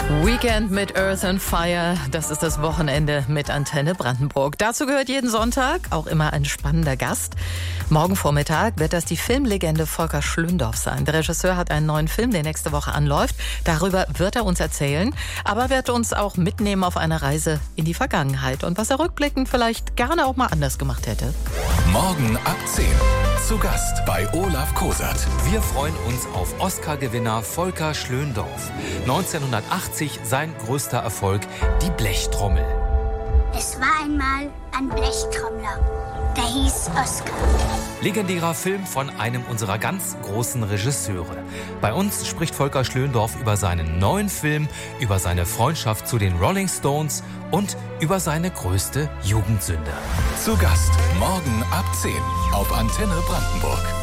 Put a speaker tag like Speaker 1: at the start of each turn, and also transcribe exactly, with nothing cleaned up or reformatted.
Speaker 1: Weekend mit Earth and Fire, das ist das Wochenende mit Antenne Brandenburg. Dazu gehört jeden Sonntag auch immer ein spannender Gast. Morgen Vormittag wird das die Filmlegende Volker Schlöndorff sein. Der Regisseur hat einen neuen Film, der nächste Woche anläuft. Darüber wird er uns erzählen, aber wird uns auch mitnehmen auf eine Reise in die Vergangenheit und was er rückblickend vielleicht gerne auch mal anders gemacht hätte.
Speaker 2: Morgen ab zehn. Zu Gast bei Olaf Kosert.
Speaker 3: Wir freuen uns auf Oscar-Gewinner Volker Schlöndorff. neunzehnhundertachtzig sein größter Erfolg, die Blechtrommel.
Speaker 4: Es war einmal ein Blechtrommler, der hieß Oscar.
Speaker 3: Legendärer Film von einem unserer ganz großen Regisseure. Bei uns spricht Volker Schlöndorff über seinen neuen Film, über seine Freundschaft zu den Rolling Stones und über seine größte Jugendsünde.
Speaker 2: Zu Gast morgen ab zehn auf Antenne Brandenburg.